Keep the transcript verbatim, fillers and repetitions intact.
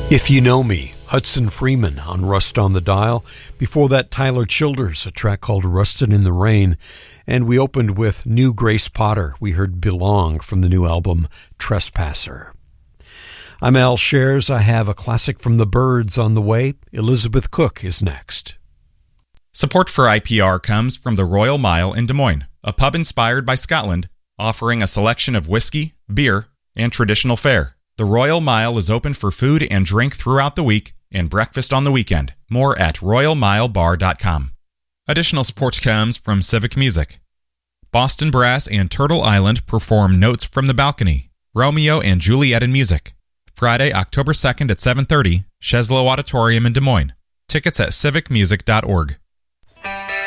If You Know Me, Hudson Freeman on Rust on the Dial. Before that, Tyler Childers, a track called Rusted in the Rain. And we opened with New Grace Potter. We heard Belong from the new album Trespasser. I'm Al Shares. I have a classic from the Byrds on the way. Elizabeth Cook is next. Support for I P R comes from the Royal Mile in Des Moines, a pub inspired by Scotland, offering a selection of whiskey, beer, and traditional fare. The Royal Mile is open for food and drink throughout the week and breakfast on the weekend. More at royal mile bar dot com. Additional support comes from Civic Music. Boston Brass and Turtle Island perform Notes from the Balcony, Romeo and Juliet in Music. Friday, October second at seven thirty, Cheslow Auditorium in Des Moines. Tickets at civic music dot org.